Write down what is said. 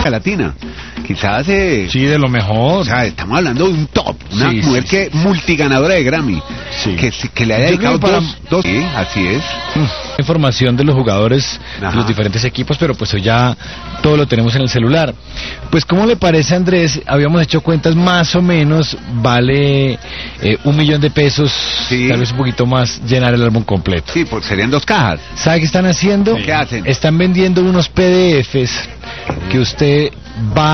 Latina. Quizás sí, de lo mejor. O sea, estamos hablando de un top, una mujer que multiganadora de Grammy, que le haya dedicado dos. Sí, así es. Información de los jugadores de los diferentes equipos, pero pues hoy ya todo lo tenemos en el celular. Pues ¿cómo le parece, Andrés? Habíamos hecho cuentas, más o menos vale $1 millón, tal vez un poquito más, llenar el álbum completo. Sí, porque serían 2 cajas. ¿Sabe qué están haciendo? ¿Qué hacen? Están vendiendo unos PDFs que usted va